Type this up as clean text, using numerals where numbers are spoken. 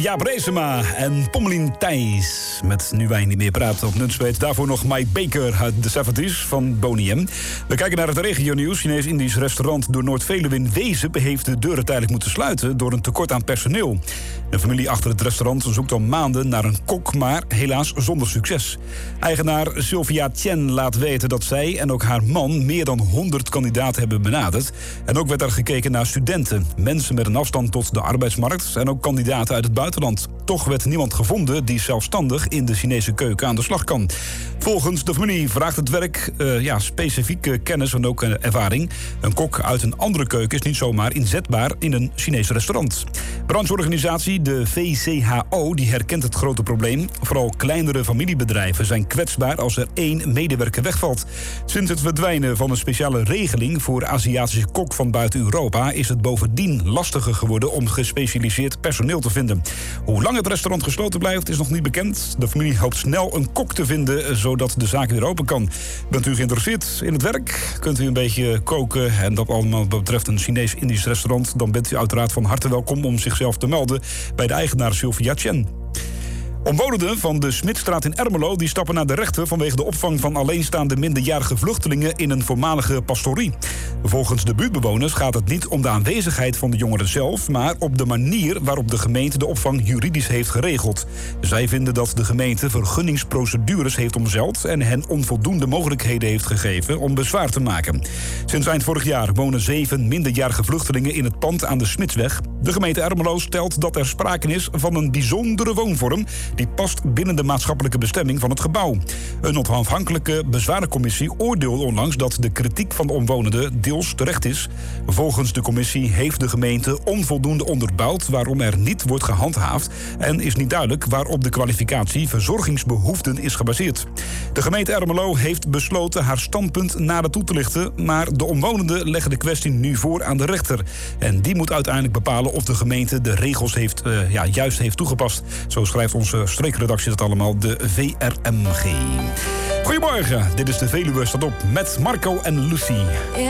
Jaap Reesema en Pommelien Thijs. Met Nu Wij Niet Meer Praten op Nunspeet. Daarvoor nog Mike Baker uit de 70's van Boney M. We kijken naar het regionieuws. Chinees-Indisch restaurant door Noord-Veluwe in Wezen heeft de deuren tijdelijk moeten sluiten door een tekort aan personeel. De familie achter het restaurant zoekt al maanden naar een kok, maar helaas zonder succes. Eigenaar Sylvia Chen laat weten dat zij en ook haar man meer dan 100 kandidaten hebben benaderd. En ook werd er gekeken naar studenten, mensen met een afstand tot de arbeidsmarkt en ook kandidaten uit het buitenland. Toch werd niemand gevonden die zelfstandig in de Chinese keuken aan de slag kan. Volgens de familie vraagt het werk specifieke kennis en ook ervaring. Een kok uit een andere keuken is niet zomaar inzetbaar in een Chinees restaurant. Brancheorganisatie, de VCHO, die herkent het grote probleem. Vooral kleinere familiebedrijven zijn kwetsbaar als er 1 medewerker wegvalt. Sinds het verdwijnen van een speciale regeling voor Aziatische kok van buiten Europa is het bovendien lastiger geworden om gespecialiseerd personeel te vinden. Hoe lang het restaurant gesloten blijft is nog niet bekend. De familie hoopt snel een kok te vinden, zodat de zaak weer open kan. Bent u geïnteresseerd in het werk? Kunt u een beetje koken en dat allemaal betreft een Chinees-Indisch restaurant? Dan bent u uiteraard van harte welkom om zichzelf te melden bij de eigenaar Sylvia Chen. Omwonenden van de Smitstraat in Ermelo die stappen naar de rechter vanwege de opvang van alleenstaande minderjarige vluchtelingen in een voormalige pastorie. Volgens de buurtbewoners gaat het niet om de aanwezigheid van de jongeren zelf, maar op de manier waarop de gemeente de opvang juridisch heeft geregeld. Zij vinden dat de gemeente vergunningsprocedures heeft omzeild en hen onvoldoende mogelijkheden heeft gegeven om bezwaar te maken. Sinds eind vorig jaar wonen 7 minderjarige vluchtelingen in het pand aan de Smitsweg. De gemeente Ermelo stelt dat er sprake is van een bijzondere woonvorm die past binnen de maatschappelijke bestemming van het gebouw. Een onafhankelijke bezwarencommissie oordeelde onlangs dat de kritiek van de omwonenden deels terecht is. Volgens de commissie heeft de gemeente onvoldoende onderbouwd waarom er niet wordt gehandhaafd en is niet duidelijk waarop de kwalificatie verzorgingsbehoeften is gebaseerd. De gemeente Ermelo heeft besloten haar standpunt nader toe te lichten, maar de omwonenden leggen de kwestie nu voor aan de rechter. En die moet uiteindelijk bepalen of de gemeente de regels juist heeft toegepast. Zo schrijft onze streekredactie dat allemaal, de VRMG. Goedemorgen, dit is de Veluwe staat op met Marco en Lucie.